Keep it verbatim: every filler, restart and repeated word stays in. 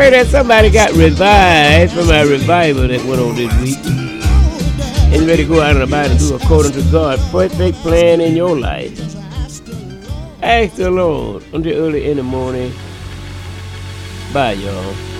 Heard that somebody got revived from our revival that went on this week. And ready to go out and about and do according to God's perfect plan in your life. Ask the Lord until early in the morning. Bye, y'all.